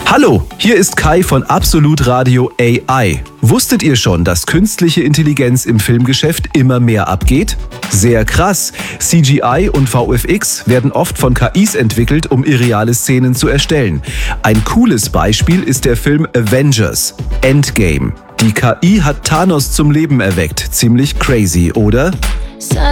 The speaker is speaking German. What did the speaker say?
Hallo, hier ist Kai von Absolut Radio AI. Wusstet ihr schon, dass künstliche Intelligenz im Filmgeschäft immer mehr abgeht? Sehr krass. CGI und VFX werden oft von KIs entwickelt, um irreale Szenen zu erstellen. Ein cooles Beispiel ist der Film Avengers: Endgame. Die KI hat Thanos zum Leben erweckt. Ziemlich crazy, oder?